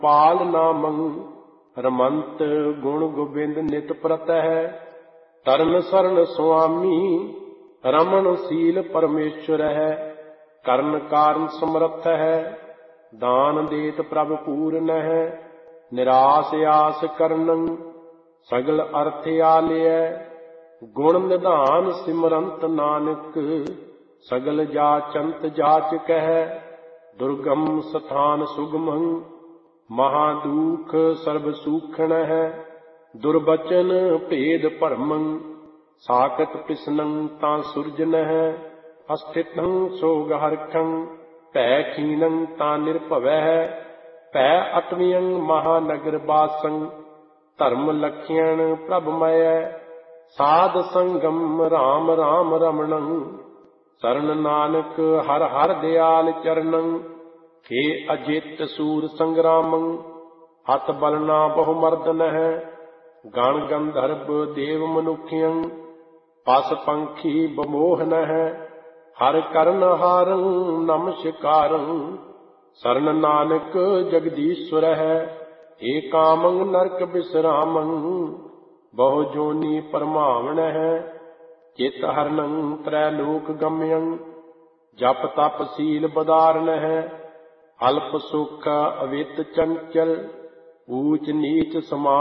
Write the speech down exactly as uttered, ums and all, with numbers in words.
ਪਾਲ ਨਾਮੰ ਰਮੰਤ ਗੁਣ ਗੋਬਿੰਦ ਨਿਤ ਪ੍ਰਤਹਿ ਤਰਨ ਸਰਨ ਸੁਆਮੀ ਰਮਨ ਸੀਲ ਪਰਮੇਸ਼ਵਰ ਹੈ ਕਰਨ ਕਾਰਨ ਸਮਰੱਥ ਹੈ ਦਾਨ ਦੇਤ ਪ੍ਰਭ ਪੂਰਨ ਹੈ ਨਿਰਾਸ ਆਸ ਕਰਨੰ ਸਗਲ ਅਰਥ ਆਲਿਐ ਗੁਣ ਨਿਧਾਨ ਸਿਮਰੰਤ ਨਾਨਕ ਸਗਲ ਜਾਚੰਤ ਜਾਚ ਕਹਿ ਦੁਰਗਮ ਸਥਾਨ ਸੁਗਮੰ ਮਹਾਦੂਖ ਸਰਬ ਸੂਖਣ ਹੈ ਦੁਰਬਚਨ ਭੇਦ ਭਰਮੰ ਸਾਕਤ ਪਿਸਨੰ ਤਾਂ ਸੁਰਜਨ ਹੈ ਅਸਥਿਤੰ ਸੋਗ ਹਰਖੰ ਭੈ ਖੀਨੰ ਤਾਂ ਨਿਰਭਵੈ ਹੈ ਭੈ ਅਟਵਿਯੰ ਮਹਾਨਗਰ ਬਾਸੰ ਧਰਮ ਲਖਿਅਣ ਪ੍ਰਭ ਮਯੈ ਸਾਧ ਸੰਗਮ ਰਾਮ ਰਾਮ ਰਮਣੰ ਸਰਨ ਨਾਨਕ ਹਰ ਹਰ ਦਿਆਲ ਚਰਨੰ हे ਅਜਿਤ ਸੂਰ ਸੰਗਰਾਮੰ ਹੱਥ ਬਲਨਾ ਬਹੁ ਮਰਦਨ ਹੈ ਗਣ ਗੰਧਰਵ ਦੇਵ ਮਨੁਖਿਯੰ ਪਸ ਪੰਖੀ ਬਮੋਹਨ ਹੈ ਹਰ ਕਰਨ ਹਾਰੰ ਨਮਸਕਾਰੰ ਸਰਨ ਨਾਨਕ ਜਗਦੀਸ਼ਵਰ ਹੈ ਏ ਕਾਮੰ ਨਰਕ ਬਿਸਰਾਮੰ ਬਹੁ ਜੋਨੀ ਪਰਮਾਵਣ ਹੈ ਚਿਤ ਹਰਨੰ ਤ੍ਰੈ ਲੋਕ ਗਮਯੰ ਜਪ ਤਪ ਸੀਲ ਬਦਾਰਨ ਹੈ ਅਲਪ ਸੁਖ ਅਵਿਤ ਚੰਚਲ ਊਚ ਨੀਚ ਸਮਾ